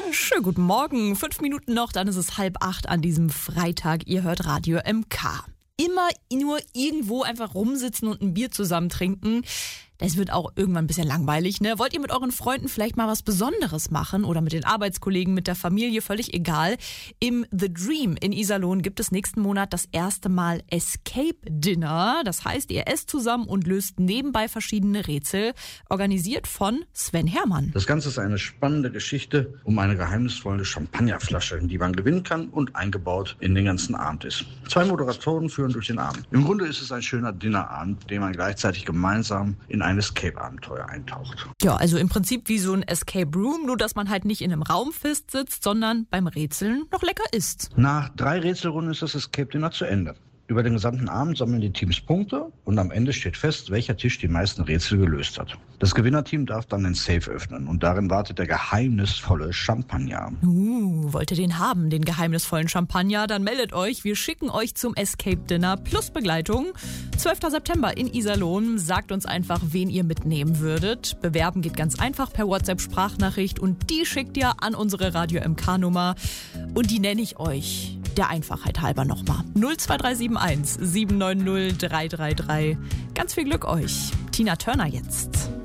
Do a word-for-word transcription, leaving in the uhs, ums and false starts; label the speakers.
Speaker 1: Schönen guten Morgen. Fünf Minuten noch, dann ist es halb acht an diesem Freitag. Ihr hört Radio M K. Immer nur irgendwo einfach rumsitzen und ein Bier zusammen trinken. Das wird auch irgendwann ein bisschen langweilig, ne? Wollt ihr mit euren Freunden vielleicht mal was Besonderes machen oder mit den Arbeitskollegen, mit der Familie, völlig egal. Im The Dream in Iserlohn gibt es nächsten Monat das erste Mal Escape Dinner. Das heißt, ihr esst zusammen und löst nebenbei verschiedene Rätsel, organisiert von Sven Hermann.
Speaker 2: Das Ganze ist eine spannende Geschichte um eine geheimnisvolle Champagnerflasche, die man gewinnen kann und eingebaut in den ganzen Abend ist. Zwei Moderatoren führen durch den Abend. Im Grunde ist es ein schöner Dinnerabend, den man gleichzeitig gemeinsam in ein Escape-Abenteuer eintaucht.
Speaker 1: Ja, also im Prinzip wie so ein Escape Room, nur dass man halt nicht in einem Raum fest sitzt, sondern beim Rätseln noch lecker isst.
Speaker 2: Nach drei Rätselrunden ist das Escape-Dinner zu Ende. Über den gesamten Abend sammeln die Teams Punkte und am Ende steht fest, welcher Tisch die meisten Rätsel gelöst hat. Das Gewinnerteam darf dann den Safe öffnen und darin wartet der geheimnisvolle Champagner.
Speaker 1: Uh, wollt ihr den haben, den geheimnisvollen Champagner? Dann meldet euch, wir schicken euch zum Escape Dinner plus Begleitung. zwölfter September in Iserlohn. Sagt uns einfach, wen ihr mitnehmen würdet. Bewerben geht ganz einfach per WhatsApp-Sprachnachricht und die schickt ihr an unsere Radio M K-Nummer und die nenne ich euch der Einfachheit halber nochmal. null zwei drei sieben eins sieben neun null drei drei drei. Ganz viel Glück euch. Tina Turner jetzt.